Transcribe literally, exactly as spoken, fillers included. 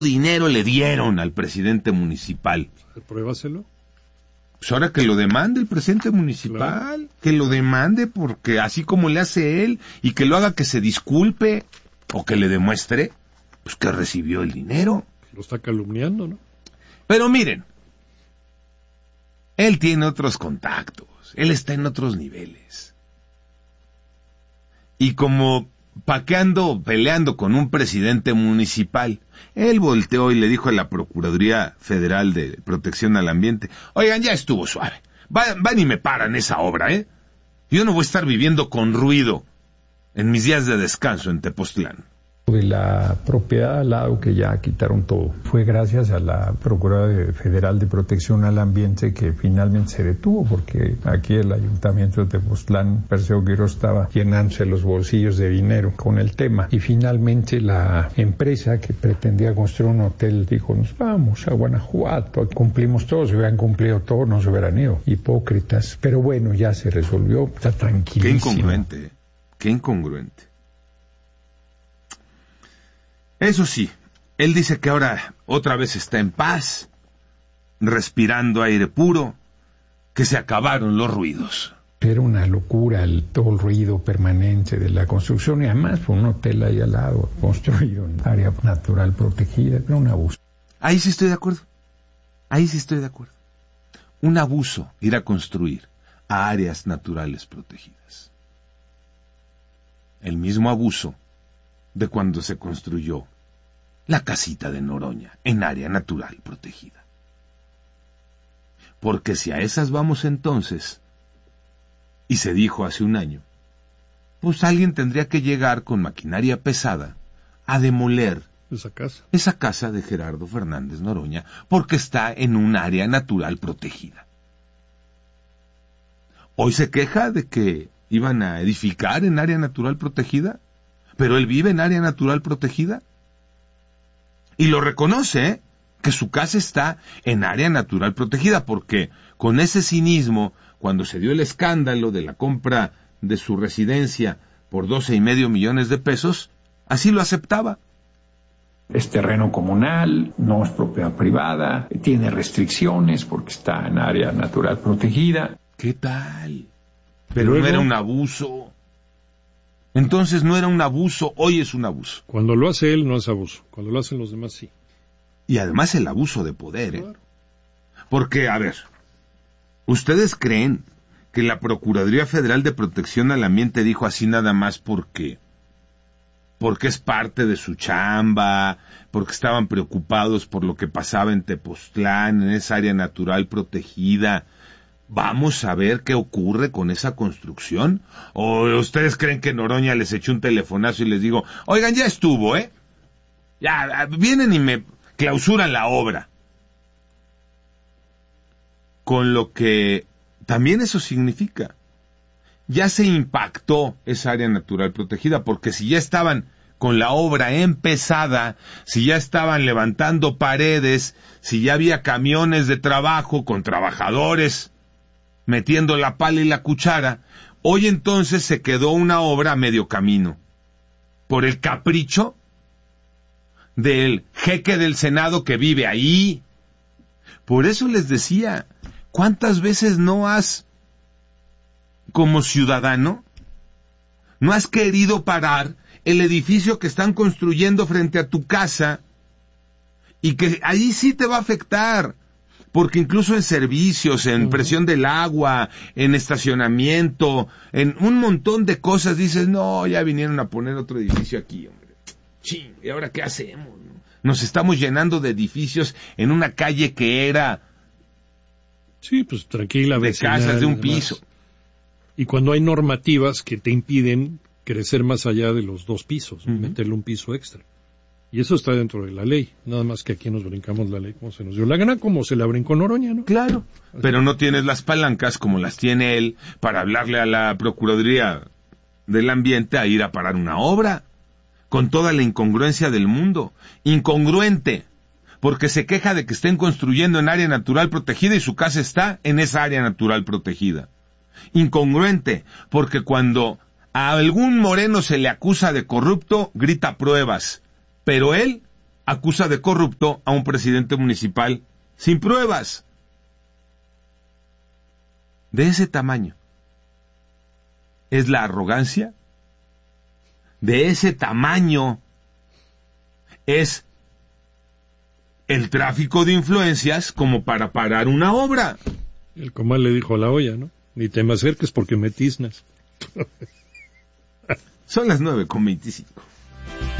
dinero le dieron al presidente municipal? Pruébaselo. Pues ahora que lo demande el presidente municipal, claro. Que lo demande, porque así como le hace él, y que lo haga que se disculpe, o que le demuestre, pues que recibió el dinero. Lo está calumniando, ¿no? Pero miren, él tiene otros contactos, él está en otros niveles. Y como pa' qué ando peleando con un presidente municipal, él volteó y le dijo a la Procuraduría Federal de Protección al Ambiente, oigan, ya estuvo suave, van, van y me paran esa obra, ¿eh? Yo no voy a estar viviendo con ruido en mis días de descanso en Tepoztlán. De la propiedad al lado, que ya quitaron todo. Fue gracias a la Procuraduría Federal de Protección al Ambiente que finalmente se detuvo, porque aquí el Ayuntamiento de Tepoztlán, Perseo Guiro, estaba llenándose los bolsillos de dinero con el tema. Y finalmente la empresa que pretendía construir un hotel dijo, nos vamos a Guanajuato, cumplimos todo, si hubieran cumplido todo no se hubieran ido. Hipócritas. Pero bueno, ya se resolvió, está tranquilísimo. Qué incongruente, qué incongruente. Eso sí, él dice que ahora otra vez está en paz, respirando aire puro, que se acabaron los ruidos. Era una locura el, todo el ruido permanente de la construcción, y además fue un hotel ahí al lado, construido en área natural protegida, era un abuso. Ahí sí estoy de acuerdo, ahí sí estoy de acuerdo. Un abuso ir a construir a áreas naturales protegidas. El mismo abuso de cuando se construyó la casita de Noroña en área natural protegida. Porque si a esas vamos entonces, y se dijo hace un año, pues alguien tendría que llegar con maquinaria pesada a demoler esa casa, esa casa de Gerardo Fernández Noroña, porque está en un área natural protegida. Hoy se queja de que iban a edificar en área natural protegida, pero él vive en área natural protegida. Y lo reconoce, ¿eh? Que su casa está en área natural protegida, porque con ese cinismo, cuando se dio el escándalo de la compra de su residencia por doce y medio millones de pesos, así lo aceptaba. Es terreno comunal, no es propiedad privada, tiene restricciones porque está en área natural protegida. ¿Qué tal? Pero no era un abuso. Entonces no era un abuso, hoy es un abuso. Cuando lo hace él no es abuso, cuando lo hacen los demás sí. Y además el abuso de poder, ¿eh? Claro. Porque, a ver, ¿ustedes creen que la Procuraduría Federal de Protección al Ambiente dijo así nada más porque, porque es parte de su chamba, porque estaban preocupados por lo que pasaba en Tepoztlán, en esa área natural protegida? ¿Vamos a ver qué ocurre con esa construcción? ¿O ustedes creen que Noroña les echó un telefonazo y les digo, oigan, ya estuvo, ¿eh? Ya, vienen y me clausuran la obra? Con lo que también eso significa, ya se impactó esa área natural protegida, porque si ya estaban con la obra empezada, si ya estaban levantando paredes, si ya había camiones de trabajo con trabajadores metiendo la pala y la cuchara, hoy entonces se quedó una obra a medio camino, por el capricho del jeque del Senado que vive ahí. Por eso les decía, ¿cuántas veces no has, como ciudadano, no has querido parar el edificio que están construyendo frente a tu casa, y que ahí sí te va a afectar? Porque incluso en servicios, en presión del agua, en estacionamiento, en un montón de cosas, dices, no, ya vinieron a poner otro edificio aquí, hombre. Ching, ¿y ahora qué hacemos? Nos estamos llenando de edificios en una calle que era... Sí, pues tranquila. De casas de un piso. Y cuando hay normativas que te impiden crecer más allá de los dos pisos, uh-huh. meterle un piso extra. Y eso está dentro de la ley, nada más que aquí nos brincamos la ley como se nos dio la gana, como se la brincó Noroña, ¿no? Claro, así. Pero no tienes las palancas como las tiene él para hablarle a la Procuraduría del Ambiente a ir a parar una obra, con toda la incongruencia del mundo. Incongruente, porque se queja de que estén construyendo en área natural protegida y su casa está en esa área natural protegida. Incongruente, porque cuando a algún moreno se le acusa de corrupto, grita pruebas. Pero él acusa de corrupto a un presidente municipal sin pruebas. De ese tamaño es la arrogancia, de ese tamaño es el tráfico de influencias como para parar una obra. El comal le dijo a la olla, ¿no? Ni te me acerques porque me tiznas. Son las nueve con veinticinco.